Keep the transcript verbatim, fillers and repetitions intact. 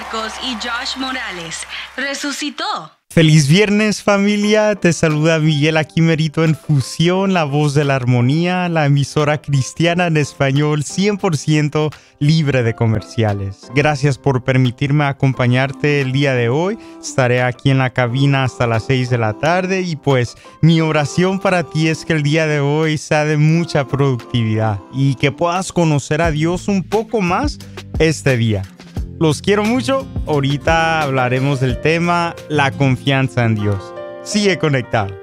Marcos y Josh Morales resucitó. Feliz viernes, familia. Te saluda Miguel Aquimerito en Fusión, la voz de la armonía, la emisora cristiana en español cien por ciento libre de comerciales. Gracias por permitirme acompañarte el día de hoy. Estaré aquí en la cabina hasta las seis de la tarde y pues mi oración para ti es que el día de hoy sea de mucha productividad y que puedas conocer a Dios un poco más este día. Los quiero mucho. Ahorita hablaremos del tema la confianza en Dios. Sigue conectado.